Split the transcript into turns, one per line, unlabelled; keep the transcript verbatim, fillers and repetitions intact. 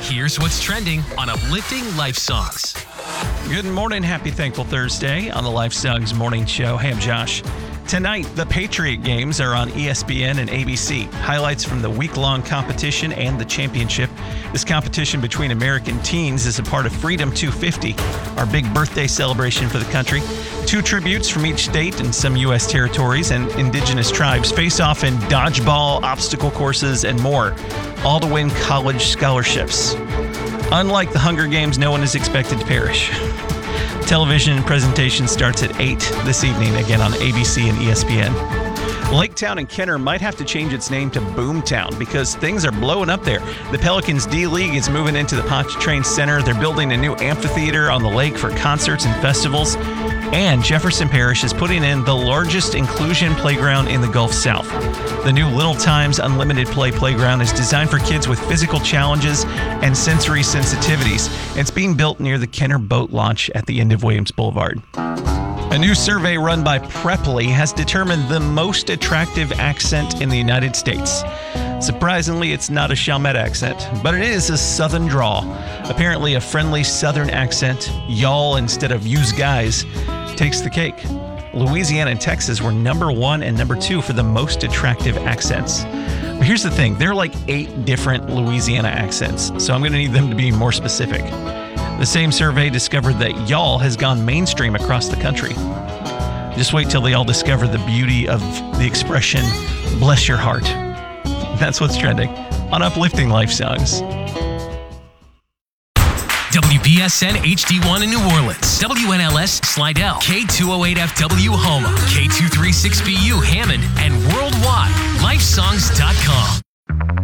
Here's what's trending on Uplifting Life Songs.
Good morning. Happy Thankful Thursday on the Life Songs Morning Show. Hey, I'm Josh. Tonight, the Patriot Games are on E S P N and A B C. Highlights from the week-long competition and the championship. This competition between American teens is a part of Freedom two fifty, our big birthday celebration for the country. Two tributes from each state and some U S territories and indigenous tribes face off in dodgeball, obstacle courses, and more, all to win college scholarships. Unlike the Hunger Games, no one is expected to perish. Television presentation starts at eight this evening, again on A B C and E S P N. Laketown and Kenner might have to change its name to Boomtown because things are blowing up there. The Pelicans D-League is moving into the Pontchartrain Center. They're building a new amphitheater on the lake for concerts and festivals. And Jefferson Parish is putting in the largest inclusion playground in the Gulf South. The new Little Times Unlimited Play Playground is designed for kids with physical challenges and sensory sensitivities. It's being built near the Kenner Boat Launch at the end of Williams Boulevard. A new survey run by Preply has determined the most attractive accent in the United States. Surprisingly, it's not a Chalmette accent, but it is a Southern drawl. Apparently, a friendly Southern accent, y'all instead of yous guys, takes the cake. Louisiana and Texas were number one and number two for the most attractive accents. But here's the thing, there are like eight different Louisiana accents, so I'm going to need them to be more specific. The same survey discovered that y'all has gone mainstream across the country. Just wait till they all discover the beauty of the expression, bless your heart. That's what's trending on Uplifting Life Songs.
W B S N H D one in New Orleans, W N L S Slidell, K two oh eight F W Houma, K two thirty-six B U Hammond, and worldwide, lifesongs dot com.